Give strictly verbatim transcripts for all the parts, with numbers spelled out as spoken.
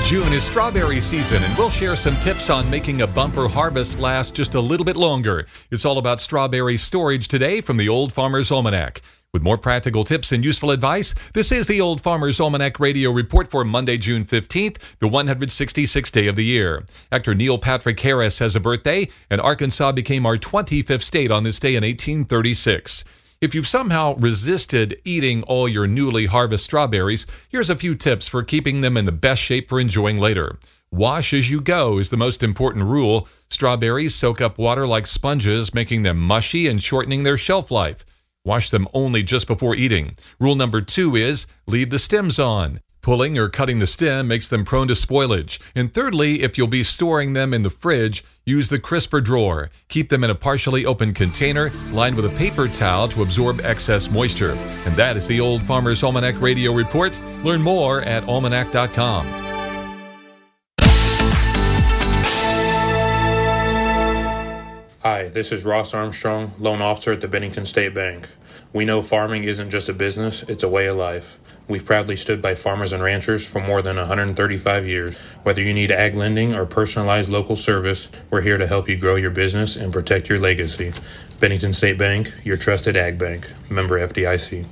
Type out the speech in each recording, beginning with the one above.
June is strawberry season, and we'll share some tips on making a bumper harvest last just a little bit longer. It's all about strawberry storage today from the Old Farmer's Almanac. With more practical tips and useful advice, this is the Old Farmer's Almanac Radio Report for Monday, June fifteenth, the one hundred sixty-sixth day of the year. Actor Neil Patrick Harris has a birthday, and Arkansas became our twenty-fifth state on this day in eighteen thirty-six. If you've somehow resisted eating all your newly harvested strawberries, here's a few tips for keeping them in the best shape for enjoying later. Wash as you go is the most important rule. Strawberries soak up water like sponges, making them mushy and shortening their shelf life. Wash them only just before eating. Rule number two is leave the stems on. Pulling or cutting the stem makes them prone to spoilage. And thirdly, if you'll be storing them in the fridge, use the crisper drawer. Keep them in a partially open container lined with a paper towel to absorb excess moisture. And that is the Old Farmer's Almanac Radio Report. Learn more at almanac dot com. Hi, this is Ross Armstrong, loan officer at the Bennington State Bank. We know farming isn't just a business, it's a way of life. We've proudly stood by farmers and ranchers for more than one hundred thirty-five years. Whether you need ag lending or personalized local service, we're here to help you grow your business and protect your legacy. Bennington State Bank, your trusted ag bank. Member F D I C.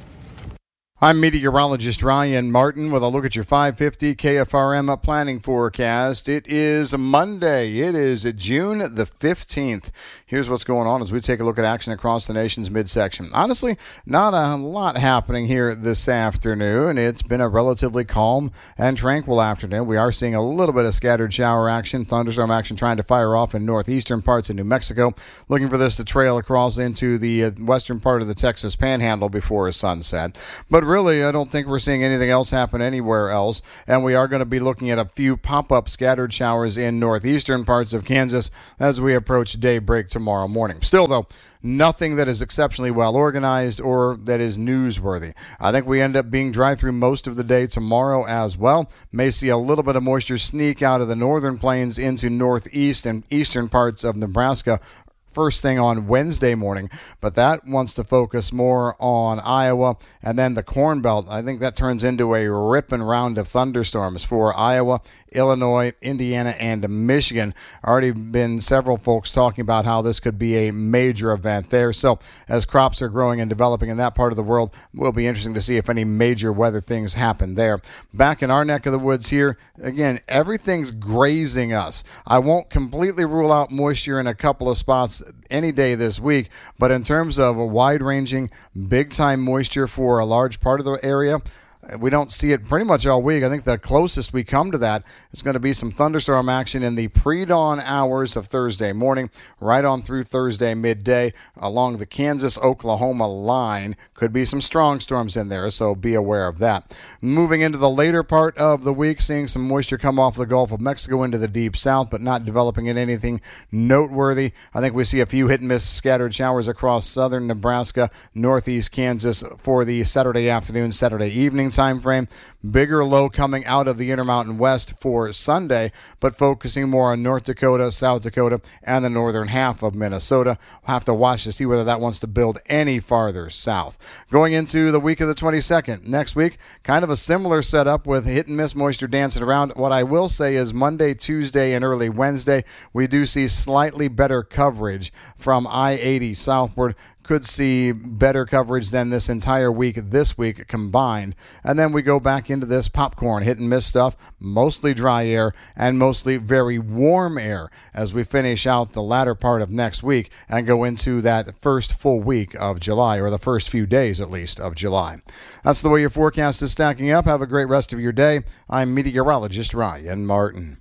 I'm meteorologist Ryan Martin with a look at your five fifty K F R M planning forecast. It is Monday. It is June the fifteenth. Here's what's going on as we take a look at action across the nation's midsection. Honestly, not a lot happening here this afternoon. It's been a relatively calm and tranquil afternoon. We are seeing a little bit of scattered shower action, thunderstorm action trying to fire off in northeastern parts of New Mexico. Looking for this to trail across into the western part of the Texas Panhandle before sunset. But really, I don't think we're seeing anything else happen anywhere else, and we are going to be looking at a few pop-up scattered showers in northeastern parts of Kansas as we approach daybreak tomorrow morning. Still, though, nothing that is exceptionally well organized or that is newsworthy. I think we end up being dry through most of the day tomorrow as well. May see a little bit of moisture sneak out of the northern plains into northeast and eastern parts of Nebraska first thing on Wednesday morning, but that wants to focus more on Iowa and then the Corn Belt. I think that turns into a ripping round of thunderstorms for Iowa, Illinois, Indiana, and Michigan. Already been several folks talking about how this could be a major event there. So as crops are growing and developing in that part of the world, it will be interesting to see if any major weather things happen there. Back in our neck of the woods here, again, everything's grazing us. I won't completely rule out moisture in a couple of spots any day this week, but in terms of a wide-ranging, big-time moisture for a large part of the area, we don't see it pretty much all week. I think the closest we come to that is going to be some thunderstorm action in the pre-dawn hours of Thursday morning, right on through Thursday midday along the Kansas-Oklahoma line. Could be some strong storms in there, so be aware of that. Moving into the later part of the week, seeing some moisture come off the Gulf of Mexico into the deep south, but not developing in anything noteworthy. I think we see a few hit-and-miss scattered showers across southern Nebraska, northeast Kansas for the Saturday afternoon, Saturday evening time frame. Bigger low coming out of the Intermountain West for Sunday, but focusing more on North Dakota, South Dakota, and the northern half of Minnesota. We'll have to watch to see whether that wants to build any farther south. Going into the week of the twenty-second, next week, kind of a similar setup with hit and miss moisture dancing around. What I will say is Monday, Tuesday, and early Wednesday, we do see slightly better coverage from I eighty southward. Could see better coverage than this entire week this week combined. And then we go back into this popcorn hit and miss stuff, mostly dry air and mostly very warm air as we finish out the latter part of next week and go into that first full week of July, or the first few days at least of July. That's the way your forecast is stacking up. Have a great rest of your day. I'm meteorologist Ryan Martin.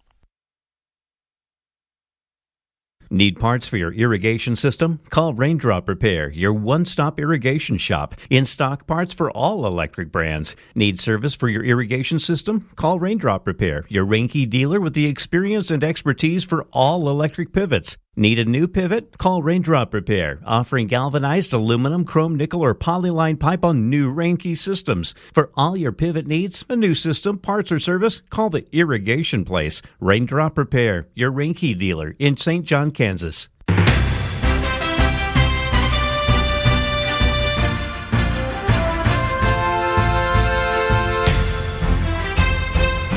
Need parts for your irrigation system? Call Raindrop Repair, your one-stop irrigation shop. In-stock parts for all electric brands. Need service for your irrigation system? Call Raindrop Repair, your Reinke dealer with the experience and expertise for all electric pivots. Need a new pivot? Call Raindrop Repair, offering galvanized aluminum, chrome, nickel, or polyline pipe on new Reinke systems. For all your pivot needs, a new system, parts, or service, call the Irrigation Place. Raindrop Repair, your Reinke dealer in Saint John, Kansas.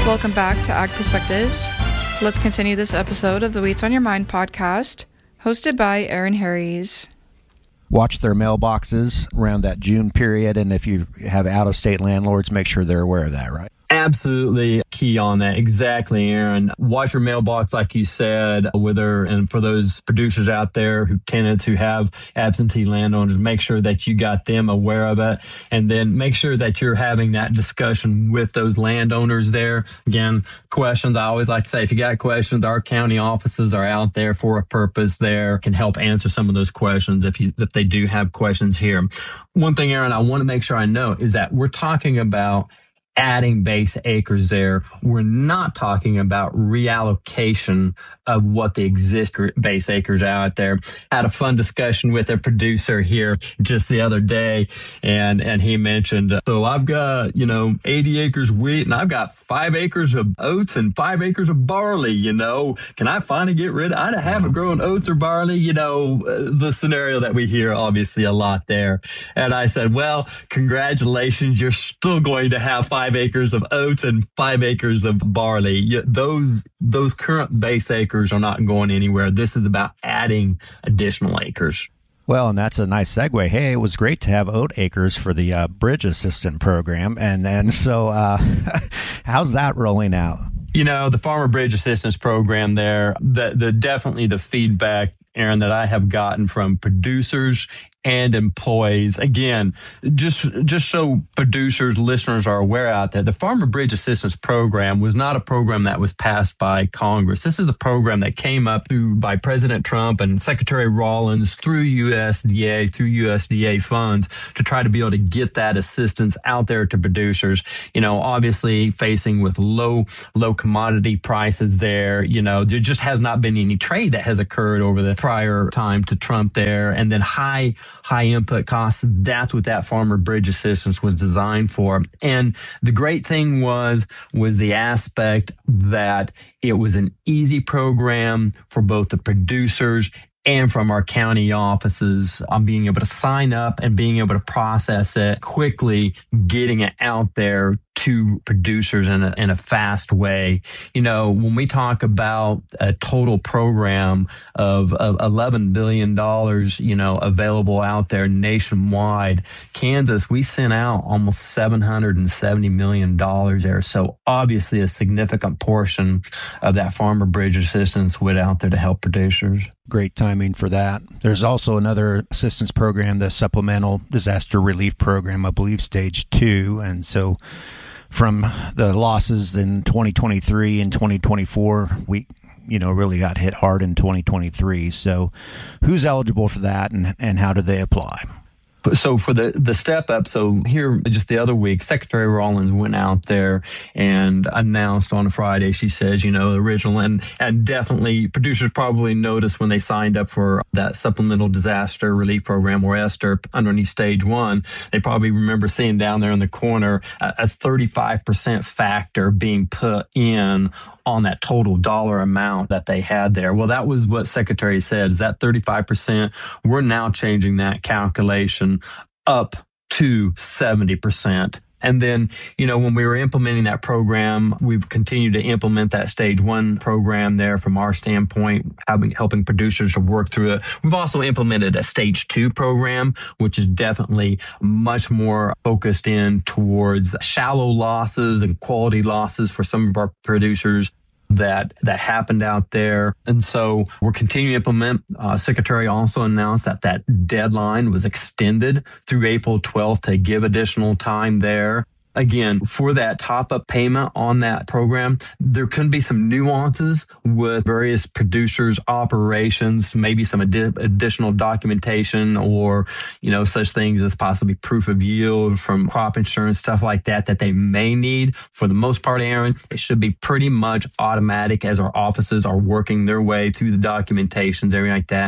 Welcome back to Ag Perspectives. Let's continue this episode of the Wheats on Your Mind podcast, hosted by Aaron Harries. Watch their mailboxes around that June period, and if you have out-of-state landlords, make sure they're aware of that, right? Absolutely key on that. Exactly, Aaron. Watch your mailbox, like you said, whether, and for those producers out there who tenants who have absentee landowners, make sure that you got them aware of it. And then make sure that you're having that discussion with those landowners there. Again, questions, I always like to say, if you got questions, our county offices are out there for a purpose there, can help answer some of those questions if you, if they do have questions here. One thing, Aaron, I want to make sure I know is that we're talking about adding base acres there. We're not talking about reallocation of what the exist base acres out there. Had a fun discussion with a producer here just the other day, and and he mentioned, so I've got, you know, eighty acres wheat, and I've got five acres of oats and five acres of barley, you know. Can I finally get rid of, I haven't grown oats or barley, you know, uh, the scenario that we hear obviously a lot there. And I said, well, congratulations, you're still going to have five Five acres of oats and five acres of barley. Those those current base acres are not going anywhere. This is about adding additional acres. Well, and that's a nice segue. Hey, it was great to have oat acres for the uh, Bridge Assistant Program. And then, so uh, how's that rolling out? You know, the Farmer Bridge Assistance Program there, the, the definitely the feedback, Aaron, that I have gotten from producers and employees. Again, just just so producers, listeners are aware out there, the Farmer Bridge Assistance Program was not a program that was passed by Congress. This is a program that came up through by President Trump and Secretary Rawlins through U S D A, through U S D A funds to try to be able to get that assistance out there to producers. You know, obviously facing with low, low commodity prices there, you know, there just has not been any trade that has occurred over the prior time to Trump there. And then high, high input costs. That's what that Farmer Bridge Assistance was designed for. And the great thing was, was the aspect that it was an easy program for both the producers and from our county offices on being able to sign up and being able to process it quickly, getting it out there to producers in a, in a fast way. You know, when we talk about a total program of, of eleven billion dollars, you know, available out there nationwide, Kansas, we sent out almost seven hundred seventy million dollars there. So obviously a significant portion of that Farmer Bridge Assistance went out there to help producers. Great timing for that. There's also another assistance program, the Supplemental Disaster Relief Program, I believe stage two. And so from the losses in twenty twenty-three and twenty twenty-four, we, you know, really got hit hard in twenty twenty-three. So who's eligible for that, and, and how do they apply? So for the, the step up, so here just the other week, Secretary Rawlins went out there and announced on Friday, she says, you know, the original, and, and definitely producers probably noticed when they signed up for that Supplemental Disaster Relief Program, or ESTR, underneath stage one, they probably remember seeing down there in the corner a, a thirty-five percent factor being put in on that total dollar amount that they had there. Well, that was what Secretary said, is that thirty-five percent. We're now changing that calculation up to seventy percent. And then, you know, when we were implementing that program, we've continued to implement that stage one program there from our standpoint, having, helping producers to work through it. We've also implemented a stage two program, which is definitely much more focused in towards shallow losses and quality losses for some of our producers that that happened out there. And so we're continuing to implement. Uh, Secretary also announced that that deadline was extended through April twelfth to give additional time there. Again, for that top-up payment on that program, there can be some nuances with various producers' operations, maybe some adi- additional documentation, or, you know, such things as possibly proof of yield from crop insurance, stuff like that, that they may need. For the most part, Aaron, it should be pretty much automatic as our offices are working their way through the documentations, everything like that.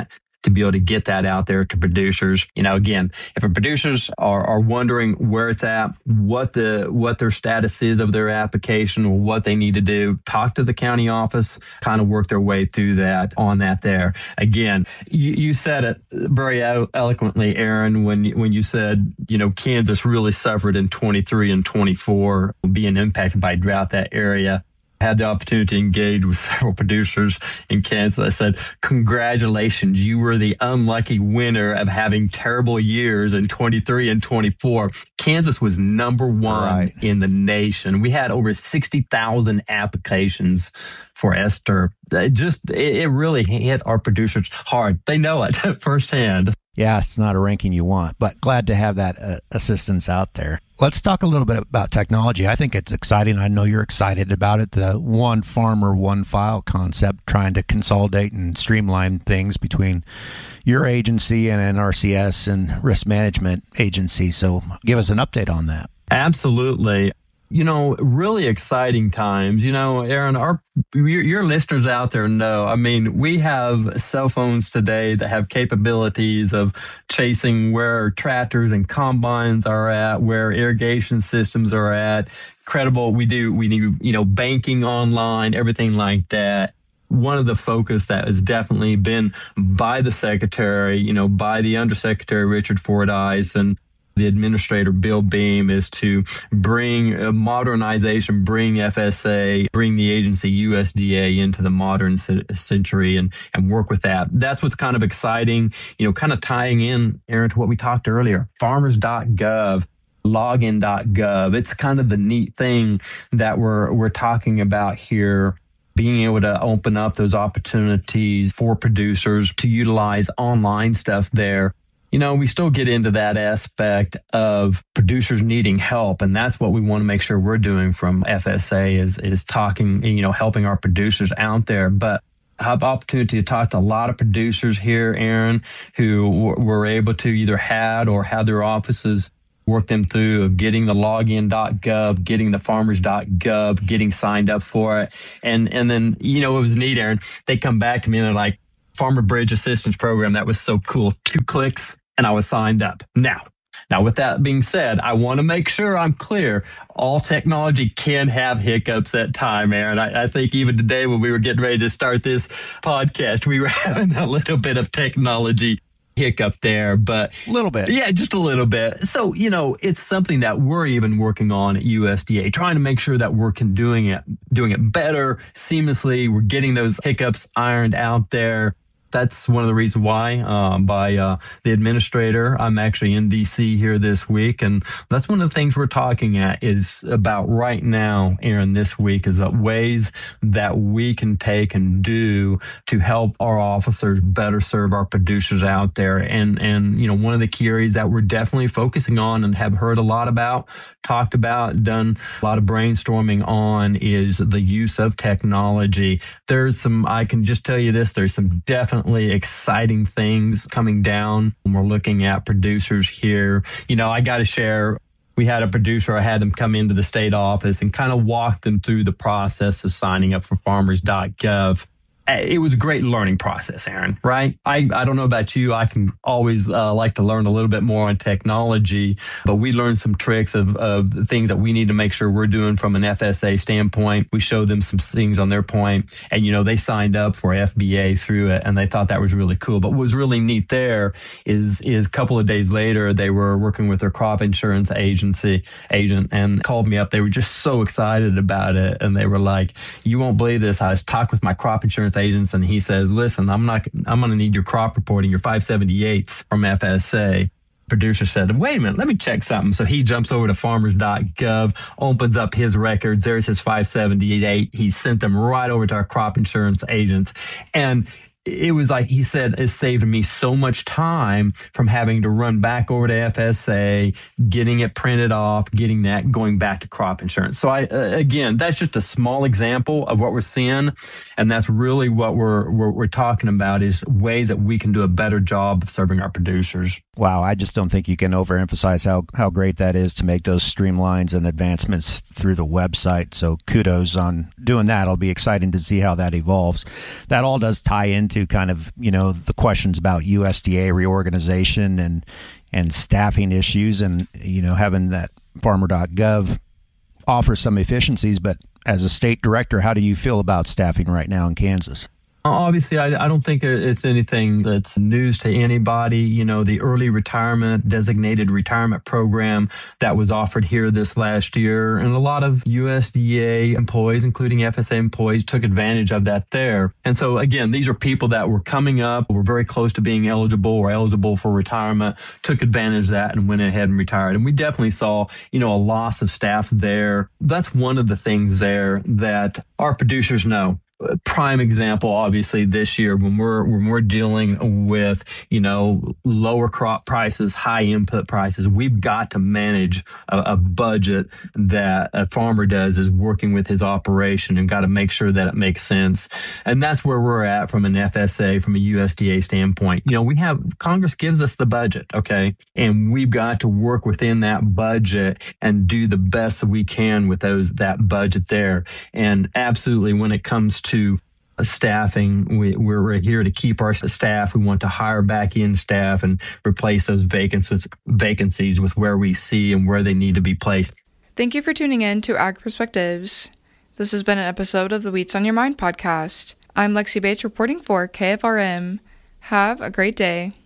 to be able to get that out there to producers. You know, again, if our producers are, are wondering where it's at, what the what their status is of their application, or what they need to do, talk to the county office, kind of work their way through that on that there. Again, you, you said it very eloquently, Aaron, when, when you said, you know, Kansas really suffered in twenty-three and twenty-four, being impacted by drought that area. Had the opportunity to engage with several producers in Kansas. I said, congratulations, you were the unlucky winner of having terrible years in twenty-three and twenty-four. Kansas was number one right. in the nation. We had over sixty thousand applications for S T R P. It just, it really hit our producers hard. They know it firsthand. Yeah, it's not a ranking you want, but glad to have that uh, assistance out there. Let's talk a little bit about technology. I think it's exciting. I know you're excited about it. The one farmer, one file concept, trying to consolidate and streamline things between your agency and N R C S and risk management agency. So give us an update on that. Absolutely. You know, really exciting times. You know, Aaron, our your, your listeners out there know, I mean, we have cell phones today that have capabilities of chasing where tractors and combines are at, where irrigation systems are at. Credible, we do, we do, you know, banking online, everything like that. One of the focus that has definitely been by the secretary, you know, by the undersecretary, Richard Fordyce, and the administrator, Bill Beam, is to bring uh, modernization, bring F S A, bring the agency U S D A into the modern c- century and, and work with that. That's what's kind of exciting, you know, kind of tying in, Aaron, to what we talked earlier, farmers dot gov. login dot gov. It's kind of the neat thing that we're we're talking about here, being able to open up those opportunities for producers to utilize online stuff there. You know, we still get into that aspect of producers needing help, and that's what we want to make sure we're doing from F S A is is talking, you know, helping our producers out there. But I have opportunity to talk to a lot of producers here, Aaron, who w- were able to either had or had their offices work them through of getting the login dot gov, getting the farmers dot gov, getting signed up for it. And and then, you know, it was neat, Aaron. They come back to me and they're like, Farmer Bridge Assistance Program, that was so cool. Two clicks and I was signed up. Now, now with that being said, I want to make sure I'm clear. All technology can have hiccups at time, Aaron. I, I think even today when we were getting ready to start this podcast, we were having a little bit of technology hiccup there, but a little bit. Yeah, just a little bit. So, you know, it's something that we're even working on at U S D A, trying to make sure that we're can doing it, doing it better, seamlessly. We're getting those hiccups ironed out there. That's one of the reasons why, um, by uh, the administrator, I'm actually in D C here this week. And that's one of the things we're talking at is about right now, Aaron, this week, is that ways that we can take and do to help our officers better serve our producers out there. And, and you know, one of the key areas that we're definitely focusing on and have heard a lot about, talked about, done a lot of brainstorming on is the use of technology. There's some, I can just tell you this, there's some definitely exciting things coming down when we're looking at producers here. You know, I got to share, we had a producer, I had them come into the state office and kind of walk them through the process of signing up for farmers dot gov. It was a great learning process, Aaron, right? I, I don't know about you. I can always uh, like to learn a little bit more on technology, but we learned some tricks of, of things that we need to make sure we're doing from an F S A standpoint. We showed them some things on their point, and, you know, they signed up for F B A through it, and they thought that was really cool. But what was really neat there is, is a couple of days later, they were working with their crop insurance agency agent and called me up. They were just so excited about it, and they were like, you won't believe this. I was talking with my crop insurance agents, and he says, listen, I'm not, I'm going to need your crop reporting, your five seventy-eights from F S A. Producer said, wait a minute, let me check something. So he jumps over to farmers dot gov, opens up his records. There's his five seventy-eight. He sent them right over to our crop insurance agent. And it was like he said, it saved me so much time from having to run back over to F S A, getting it printed off, getting that, going back to crop insurance. So I, uh, again, that's just a small example of what we're seeing. And that's really what we're, we're, we're talking about is ways that we can do a better job of serving our producers. Wow. I just don't think you can overemphasize how, how great that is to make those streamlines and advancements through the website. So kudos on doing that. It'll be exciting to see how that evolves. That all does tie into kind of, you know, the questions about U S D A reorganization and and staffing issues, and, you know, having that farmer dot gov offer some efficiencies. But as a state director, how do you feel about staffing right now in Kansas? Obviously, I, I don't think it's anything that's news to anybody. You know, the early retirement, designated retirement program that was offered here this last year, and a lot of U S D A employees, including F S A employees, took advantage of that there. And so, again, these are people that were coming up, were very close to being eligible or eligible for retirement, took advantage of that and went ahead and retired. And we definitely saw, you know, a loss of staff there. That's one of the things there that our producers know. Prime example, obviously, this year when we're when we're dealing with, you know, lower crop prices, high input prices, we've got to manage a, a budget that a farmer does is working with his operation, and got to make sure that it makes sense. And that's where we're at from an F S A, from a U S D A standpoint. You know, we have Congress gives us the budget, okay, and we've got to work within that budget and do the best that we can with those that budget there. And absolutely, when it comes to to staffing, we, we're here to keep our staff. We want to hire back in staff and replace those vacancies, vacancies with where we see and where they need to be placed. Thank you for tuning in to Ag Perspectives. This has been an episode of the Wheats on Your Mind podcast. I'm Lexi Bates reporting for K F R M. Have a great day.